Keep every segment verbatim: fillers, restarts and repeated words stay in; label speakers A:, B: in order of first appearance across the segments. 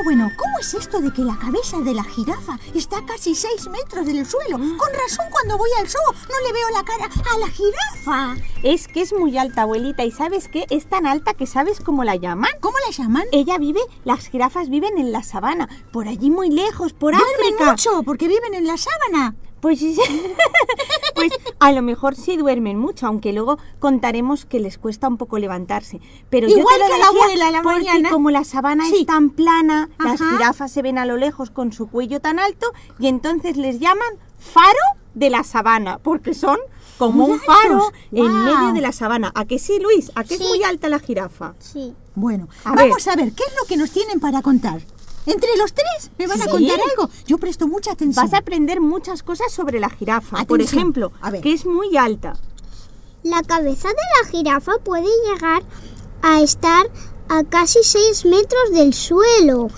A: bueno, ¿cómo es esto de que la cabeza de la jirafa está a casi seis metros del suelo? Con razón, cuando voy al zoo no le veo la cara a la jirafa.
B: Es que es muy alta, abuelita, y ¿sabes qué? Es tan alta que ¿sabes cómo la llaman?
A: ¿Cómo la llaman?
B: Ella vive, las jirafas viven en la sabana, por allí muy lejos, por
A: Duermen
B: África.
A: mucho porque viven en la sábana.
B: Pues, pues a lo mejor sí duermen mucho, aunque luego contaremos que les cuesta un poco levantarse. Pero
A: Igual
B: yo te lo
A: que la
B: decía
A: abuela a la
B: porque
A: mañana.
B: como la sabana
A: Sí.
B: es tan plana,
A: Ajá.
B: las jirafas se ven a lo lejos con su cuello tan alto y entonces les llaman faro de la sabana, porque son como
A: Muy
B: un faro
A: altos.
B: en
A: Guau.
B: medio de la sabana. ¿A que sí, Luis? ¿A que
C: Sí.
B: es muy alta la jirafa?
C: Sí.
A: Bueno,
B: A
A: vamos a ver, ¿qué es lo que nos tienen para contar? ¿Entre los tres me van a
B: Sí.
A: contar algo? Yo presto mucha atención.
B: Vas a aprender muchas cosas sobre la jirafa. Por
A: Atención.
B: ejemplo,
A: A ver.
B: que es muy alta.
C: La cabeza de la jirafa puede llegar a estar a casi seis metros del suelo.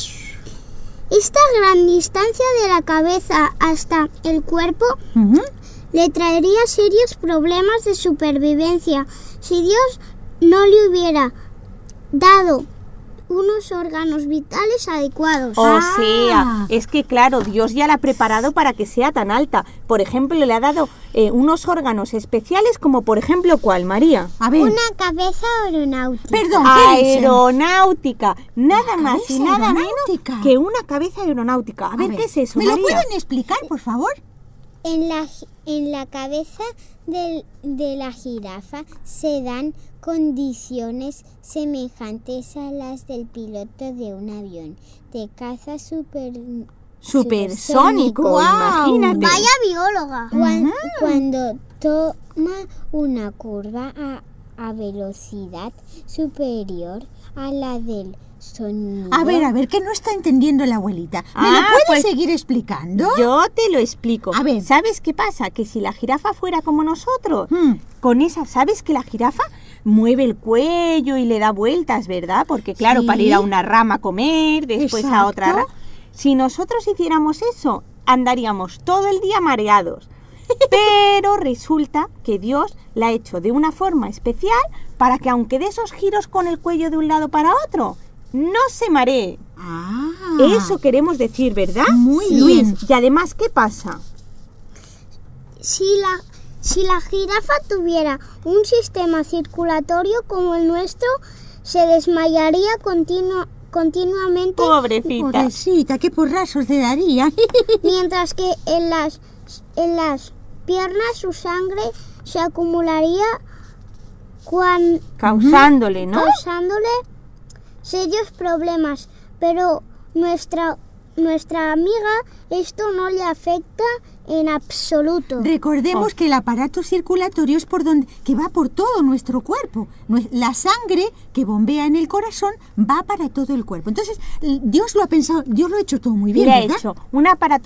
C: Esta gran distancia de la cabeza hasta el cuerpo
A: Ujú.
C: le traería serios problemas de supervivencia si Dios no le hubiera dado unos órganos vitales adecuados.
B: O
A: Ah.
B: sea, es que claro, Dios ya la ha preparado para que sea tan alta. Por ejemplo, le ha dado eh, unos órganos especiales como por ejemplo, ¿cuál, María?
A: A ver,
C: Una cabeza aeronáutica.
A: perdón, ¿qué dicen?
B: Aeronáutica. Nada más y
A: cabeza
B: nada
A: aeronáutica.
B: menos que una cabeza aeronáutica. A, ver, ¿qué es eso,
A: ¿Me lo
B: María?
A: pueden explicar, por favor?
C: En la, ji- en la cabeza del- de la jirafa se dan condiciones semejantes a las del piloto de un avión de caza super,
B: Supersónico,
A: Guau.
B: imagínate.
C: Vaya bióloga. Cuan- Cuando toma una curva a, a velocidad superior a la del sonido.
A: A ver, a ver, que no está entendiendo la abuelita. ¿Me
B: Ah,
A: lo puede
B: pues,
A: seguir explicando?
B: Yo te lo explico.
A: A ver.
B: ¿Sabes qué pasa? Que si la jirafa fuera como nosotros,
A: Hmm.
B: con esa, ¿sabes que la jirafa mueve el cuello y le da vueltas, verdad? Porque claro,
A: Sí.
B: para ir a una rama a comer, después a otra
A: Exacto.
B: rama. Si nosotros hiciéramos eso, andaríamos todo el día mareados. Pero resulta que Dios la ha hecho de una forma especial para que aunque dé esos giros con el cuello de un lado para otro, no se maree.
A: Ah.
B: Eso queremos decir, ¿verdad?
A: Muy
B: Luis,
A: bien.
B: y además, ¿qué pasa?
C: Si la, si la jirafa tuviera un sistema circulatorio como el nuestro, se desmayaría continua- continuamente,
B: Pobrecita.
A: Pobrecita, qué porrazos le daría.
C: mientras que en las, en las piernas su sangre se acumularía cuan-
B: Causándole, ¿no?
C: causándole serios problemas. Pero nuestra, nuestra amiga esto no le afecta en absoluto.
A: Recordemos que el aparato circulatorio es por donde, que va por todo nuestro cuerpo. Nue- La sangre que bombea en el corazón va para todo el cuerpo. Entonces, Dios lo ha pensado, Dios lo ha hecho todo muy bien,
B: Le ha
A: ¿verdad?
B: hecho un aparato